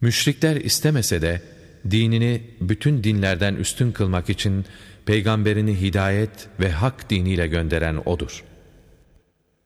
Müşrikler istemese de dinini bütün dinlerden üstün kılmak için peygamberini hidayet ve hak diniyle gönderen O'dur.